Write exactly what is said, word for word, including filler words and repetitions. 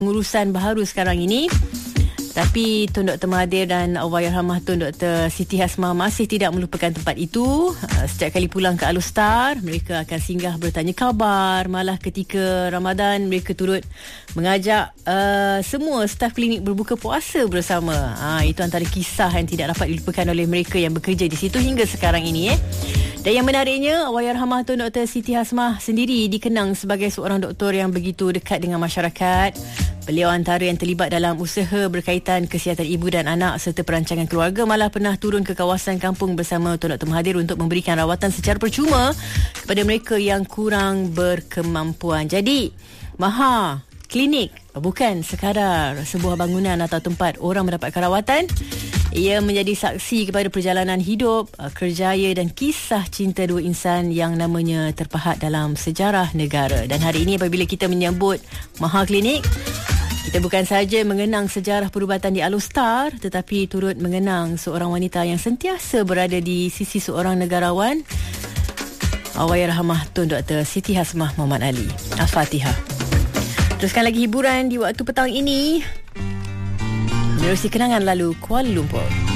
pengurusan baharu sekarang ini. Tapi Tun Doktor Mahathir dan Allahyarhamah Tun Doktor Siti Hasmah masih tidak melupakan tempat itu. Uh, setiap kali pulang ke Alustar, mereka akan singgah bertanya khabar. Malah ketika Ramadan, mereka turut mengajak uh, semua staf klinik berbuka puasa bersama. Uh, itu antara kisah yang tidak dapat dilupakan oleh mereka yang bekerja di situ hingga sekarang ini. Eh. Dan yang menariknya, Allahyarhamah Tun Doktor Siti Hasmah sendiri dikenang sebagai seorang doktor yang begitu dekat dengan masyarakat. Beliau antara yang terlibat dalam usaha berkaitan kesihatan ibu dan anak serta perancangan keluarga, malah pernah turun ke kawasan kampung bersama Tun Doktor Mahathir untuk memberikan rawatan secara percuma kepada mereka yang kurang berkemampuan. Jadi, Maha Klinik bukan sekadar sebuah bangunan atau tempat orang mendapatkan rawatan. Ia menjadi saksi kepada perjalanan hidup, kerjaya dan kisah cinta dua insan yang namanya terpahat dalam sejarah negara. Dan hari ini apabila kita menyambut Maha Klinik, kita bukan sahaja mengenang sejarah perubatan di Alustar, tetapi turut mengenang seorang wanita yang sentiasa berada di sisi seorang negarawan, Allahyarhamah Tun Doktor Siti Hasmah Muhammad Ali. Al-Fatihah. Teruskan lagi hiburan di waktu petang ini. Menerusi kenangan lalu Kuala Lumpur.